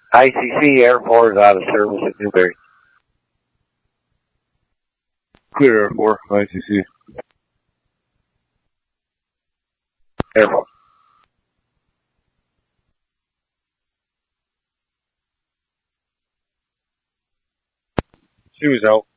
ICC Air 4 is out of service at Newberry. Clear Air 4, ICC. Air 4. She was out.